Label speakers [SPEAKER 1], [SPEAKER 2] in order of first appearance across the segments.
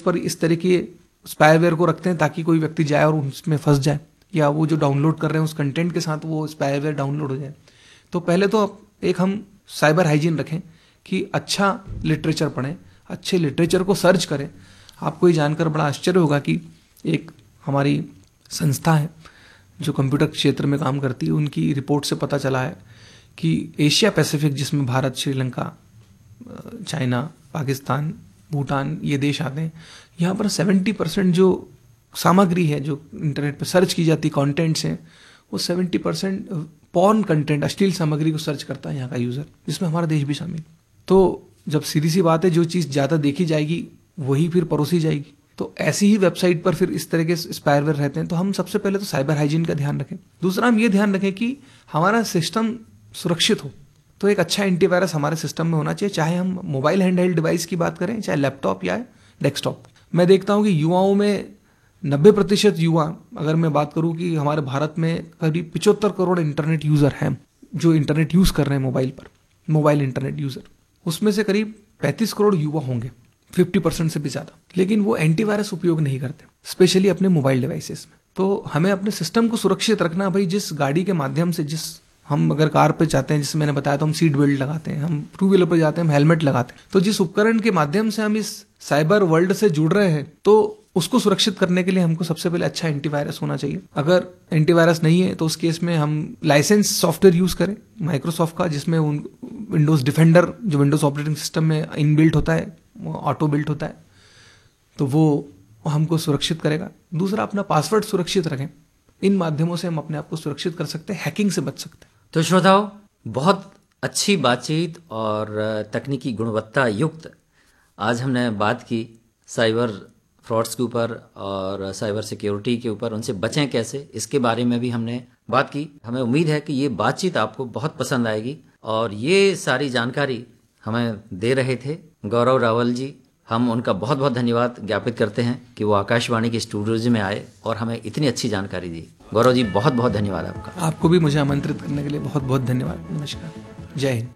[SPEAKER 1] पर इस तरह के स्पायरवेयर को रखते हैं ताकि कोई व्यक्ति जाए और उसमें फंस जाए, या वो जो डाउनलोड कर रहे हैं उस कंटेंट के साथ वो स्पायरवेयर डाउनलोड हो जाए। तो पहले तो एक हम साइबर हाइजीन रखें कि अच्छा लिटरेचर पढ़ें, अच्छे लिटरेचर को सर्च करें। आपको ये जानकर बड़ा आश्चर्य होगा कि एक हमारी संस्था है जो कंप्यूटर क्षेत्र में काम करती है, उनकी रिपोर्ट से पता चला है कि एशिया पैसिफिक, जिसमें भारत, श्रीलंका, चाइना, पाकिस्तान, भूटान, ये देश आते हैं, यहाँ पर 70% जो सामग्री है जो इंटरनेट पर सर्च की जाती कंटेंट्स हैं, वो 70% पॉर्न कंटेंट, अश्लील सामग्री को सर्च करता है यहाँ का यूज़र, जिसमें हमारा देश भी शामिल। तो जब सीधी सी बात है, जो चीज़ ज़्यादा देखी जाएगी वही फिर परोसी जाएगी। तो ऐसी ही वेबसाइट पर फिर इस तरह के स्पायरवेयर रहते हैं। तो हम सबसे पहले तो साइबर हाइजीन का ध्यान रखें। दूसरा, हम ये ध्यान रखें कि हमारा सिस्टम सुरक्षित हो। तो एक अच्छा एंटीवायरस हमारे सिस्टम में होना चाहिए, चाहे हम मोबाइल हैंडहेल्ड डिवाइस की बात करें, चाहे लैपटॉप या डेस्कटॉप। मैं देखता हूँ कि युवाओं में 90% युवा, अगर मैं बात करूँ कि हमारे भारत में करीब 75 करोड़ इंटरनेट यूज़र हैं जो इंटरनेट यूज़ कर रहे हैं मोबाइल पर, मोबाइल इंटरनेट यूज़र, उसमें से करीब 35 करोड़ युवा होंगे, 50% से भी ज़्यादा। लेकिन वो एंटीवायरस उपयोग नहीं करते, स्पेशली अपने मोबाइल डिवाइसेस में। तो हमें अपने सिस्टम को सुरक्षित रखना। भाई, जिस गाड़ी के माध्यम से, जिस हम अगर कार पे जाते हैं, जिससे मैंने बताया, तो हम सीट बेल्ट लगाते हैं, हम टू व्हीलर पर जाते हैं, हम हेलमेट लगाते हैं। तो जिस उपकरण के माध्यम से हम इस साइबर वर्ल्ड से जुड़ रहे हैं, तो उसको सुरक्षित करने के लिए हमको सबसे पहले अच्छा एंटीवायरस होना चाहिए। अगर एंटीवायरस नहीं है तो उस केस में हम लाइसेंस सॉफ्टवेयर यूज़ करें माइक्रोसॉफ्ट का, जिसमें विंडोज़ डिफेंडर, जो विंडोज़ ऑपरेटिंग सिस्टम में इनबिल्ट होता है, ऑटो बिल्ट होता है, तो वो हमको सुरक्षित करेगा। दूसरा, अपना पासवर्ड सुरक्षित रखें। इन माध्यमों से हम अपने आप को सुरक्षित कर सकते हैं, हैकिंग से बच सकते हैं।
[SPEAKER 2] तो श्रोताओ, बहुत अच्छी बातचीत और तकनीकी गुणवत्ता युक्त आज हमने बात की साइबर फ्रॉड्स के ऊपर और साइबर सिक्योरिटी के ऊपर, उनसे बचें कैसे, इसके बारे में भी हमने बात की। हमें उम्मीद है कि ये बातचीत आपको बहुत पसंद आएगी। और ये सारी जानकारी हमें दे रहे थे गौरव रावल जी। हम उनका बहुत बहुत धन्यवाद ज्ञापित करते हैं कि वो आकाशवाणी के स्टूडियोज में आए और हमें इतनी अच्छी जानकारी दी। गौरव जी, बहुत बहुत धन्यवाद आपका।
[SPEAKER 1] आपको भी मुझे आमंत्रित करने के लिए बहुत बहुत धन्यवाद। नमस्कार, जय हिंद।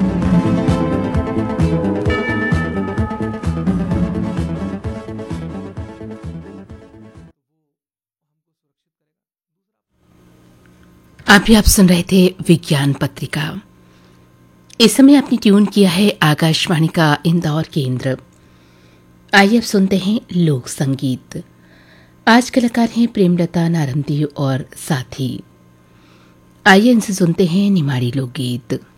[SPEAKER 3] अभी आप सुन रहे थे विज्ञान पत्रिका। इस समय आपने ट्यून किया है आकाशवाणी का इंदौर केंद्र। आइए अब सुनते हैं लोक संगीत। आज कलाकार हैं प्रेमलता, नारंदी और साथी। आइए इनसे सुनते हैं निमाड़ी लोकगीत।